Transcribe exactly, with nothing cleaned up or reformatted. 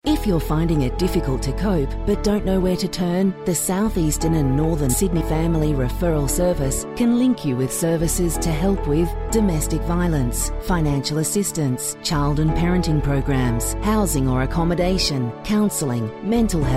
If you're finding it difficult to cope but don't know where to turn, the South Eastern and Northern Sydney Family Referral Service can link you with services to help with domestic violence, financial assistance, child and parenting programs, housing or accommodation, counselling, mental health,